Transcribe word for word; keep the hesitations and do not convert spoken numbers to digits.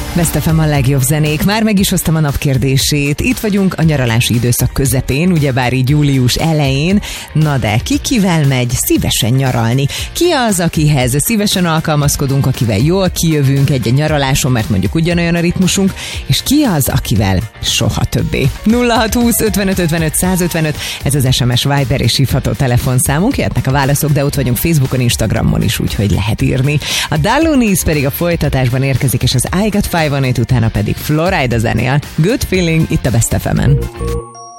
Best ef em a legjobb zenék. Már meg is hoztam a napkérdését. Itt vagyunk a nyaralási időszak közepén, ugyebár így július elején. Na de ki kivel megy szívesen nyaralni? Ki az, akihez szívesen alkalmazkodunk, akivel jól kijövünk egy nyaraláson, mert mondjuk ugyanolyan a ritmusunk, és ki az, akivel soha többé? nulla hat húsz ötvenöt ötvenöt százötvenöt, ez az es em es, Viber és hívható telefonszámunk. Jöhetnek a válaszok, de ott vagyunk Facebookon, Instagramon is, úgyhogy lehet írni. A Dallonis pedig a folytatásban érkezik, és az I Got Five on It, utána pedig Florida zenél. Good Feeling itt a Best ef emen.